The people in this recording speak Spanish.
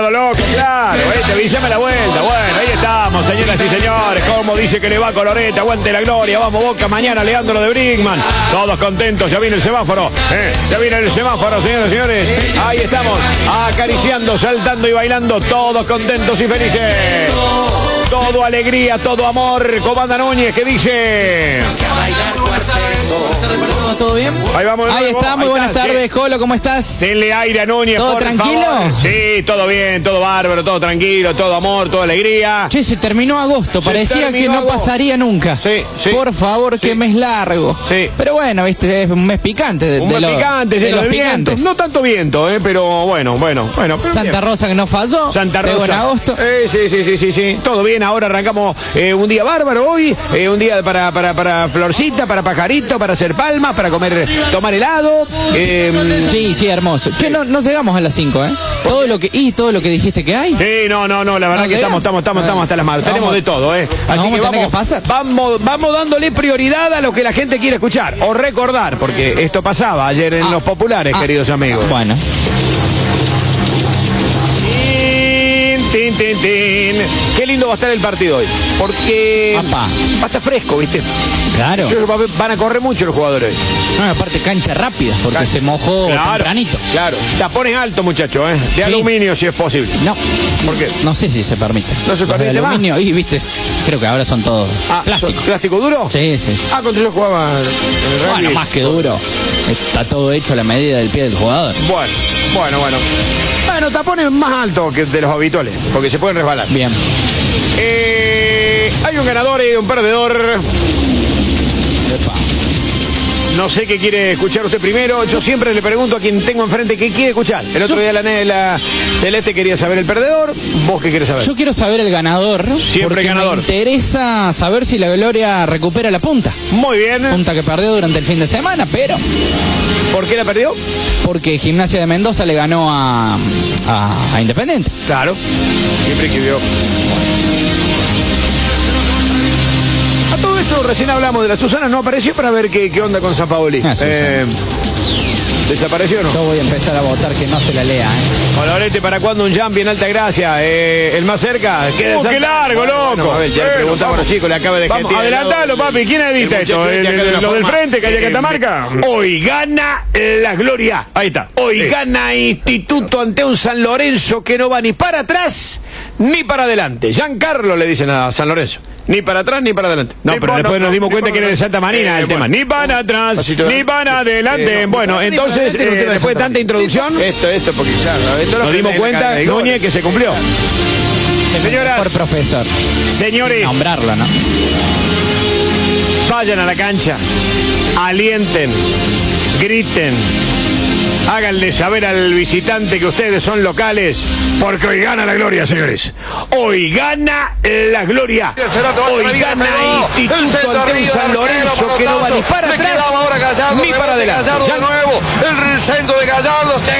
todo loco, claro. Te avísame la vuelta. Bueno, ahí estamos, señoras y señores. Como dice que le va Colorete, aguante la gloria. Vamos, Boca, mañana, Leandro de Brinkman. Todos contentos, ya viene el semáforo. Ya viene el semáforo, señoras y señores. Ahí estamos, acariciando, saltando y bailando. Todos contentos y felices. Todo alegría, todo amor. Comanda Núñez, ¿qué dice? ¿Todo bien? Ahí vamos. Ahí está, muy buenas tardes, Colo, ¿cómo estás? Denle aire a Núñez, ¿Todo por tranquilo? favor. Sí, todo bien, todo bárbaro, todo tranquilo, todo amor, toda alegría. Che, se terminó agosto, parecía que no pasaría nunca. Sí, sí. Por favor, sí. qué mes largo. Sí. Pero bueno, viste, es un mes picante. Un mes picante, lleno de viento. picantes. No tanto viento, pero bueno. Pero Santa bien. Rosa que no falló. Santa Rosa. Según agosto. Sí. Todo bien, ahora arrancamos un día bárbaro hoy. Un día para Florcita, para Pajarito, para hacer palmas, para tomar helado. Sí, hermoso. Che, no llegamos a las 5, ¿eh? Todo lo que dijiste que hay. Sí, no, la verdad que estamos hasta las manos. Tenemos de todo, Así vamos a tener que pasar. Vamos dándole prioridad a lo que la gente quiere escuchar o recordar, porque esto pasaba ayer en los populares, queridos amigos. Bueno. Tin. Qué lindo va a estar el partido hoy, porque va a estar fresco, ¿viste? Claro. Van a correr mucho los jugadores. No, aparte cancha rápida, porque se mojó tempranito. Claro. Tapones altos, muchachos, De aluminio, si es posible. No. ¿Por qué? No sé si se permite. ¿No se permite de aluminio, más? Y viste, creo que ahora son todos plástico. ¿Plástico duro? Sí. Contra yo jugaba en el rugby. Bueno, más que duro. Está todo hecho a la medida del pie del jugador. Bueno, tapones más altos que de los habituales, porque se pueden resbalar. Bien. Hay un ganador y un perdedor. No sé qué quiere escuchar usted primero. Yo siempre le pregunto a quien tengo enfrente qué quiere escuchar. El otro día la Celeste quería saber el perdedor. ¿Vos qué querés saber? Yo quiero saber el ganador. Siempre ganador. Me interesa saber si la Gloria recupera la punta. Muy bien. Punta que perdió durante el fin de semana, pero... ¿Por qué la perdió? Porque Gimnasia de Mendoza le ganó a Independiente. Claro. Siempre que vio. A todo esto recién hablamos de la Susana, no apareció para ver qué onda con Sampaoli. ¿Desapareció o no? Yo voy a empezar a votar que no se la lea, Colorete, ¿para cuándo un jumpy en Alta Gracia? El más cerca. ¡Qué largo, loco! Bueno, a ver, ya le preguntamos a los chicos, le acaba de vamos, adelantalo, papi. ¿Quién edita esto? ¿Lo del frente, calle Catamarca? Hoy gana la Gloria. Ahí está. Hoy gana Instituto ante un San Lorenzo que no va ni para atrás ni para adelante. Giancarlo le dicen a San Lorenzo. Ni para atrás ni para adelante. No, pero después nos dimos cuenta que era de Santa Marina el tema. Ni para atrás, ni para adelante. Bueno, entonces, después de tanta introducción, esto, porque claro, nos dimos cuenta, Núñez, que se cumplió. Señoras, por profesor. Señores, nombrarlo, ¿no? Vayan a la cancha, alienten, griten, háganle saber al visitante que ustedes son locales, porque hoy gana la Gloria, señores. Hoy gana la Gloria. Hoy gana Instituto ante un San Lorenzo que no va ni para atrás ni para adelante. El centro de Gallardo.